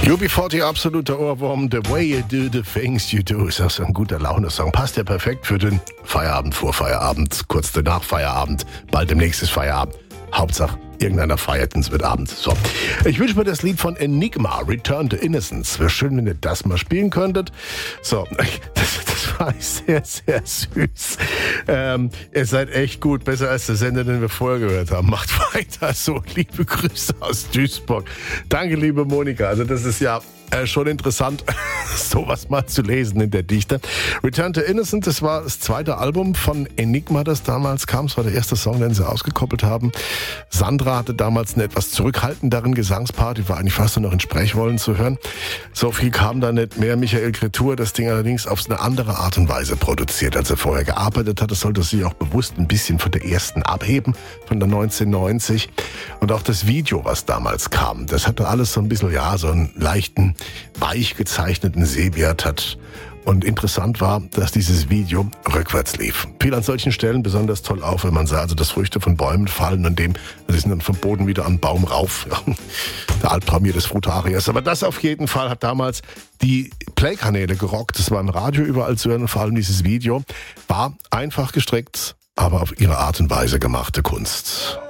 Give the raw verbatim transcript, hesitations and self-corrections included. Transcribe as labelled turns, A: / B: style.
A: U B vierzig, absoluter Ohrwurm. The way you do the things you do ist auch so ein guter Laune-Song. Passt ja perfekt für den Feierabend, vor Feierabend, kurz danach Feierabend, bald demnächst ist Feierabend. Hauptsache, irgendeiner feiert und es wird Abend. So. Ich wünsche mir das Lied von Enigma, Return to Innocence. Wäre schön, wenn ihr das mal spielen könntet. So, das, das war sehr, sehr süß. Ähm, ihr seid echt gut, besser als der Sender, den wir vorher gehört haben. Macht weiter so. Liebe Grüße aus Duisburg. Danke, liebe Monika. Also das ist ja Äh, schon interessant, sowas mal zu lesen in der Dichte. Return to Innocence, das war das zweite Album von Enigma, das damals kam. Es war der erste Song, den sie ausgekoppelt haben. Sandra hatte damals einen etwas zurückhaltenderen Gesangspart, die war eigentlich fast nur noch in Sprechwollen zu hören. So viel kam da nicht mehr. Michael Cretur, das Ding allerdings auf eine andere Art und Weise produziert, als er vorher gearbeitet hat. Das sollte sich auch bewusst ein bisschen von der ersten abheben, von der neunzehnhundertneunzig. Und auch das Video, was damals kam, das hatte alles so ein bisschen, ja, so einen leichten, weich gezeichneten Seewert hat. Und interessant war, dass dieses Video rückwärts lief. Fiel an solchen Stellen besonders toll auf, wenn man sah, also dass Früchte von Bäumen fallen und dem, sie sind dann vom Boden wieder an den Baum rauf. Der Albtraum hier des Frutariers. Aber das auf jeden Fall hat damals die Play-Kanäle gerockt. Das war im Radio überall zu hören und vor allem dieses Video war einfach gestrickt, aber auf ihre Art und Weise gemachte Kunst.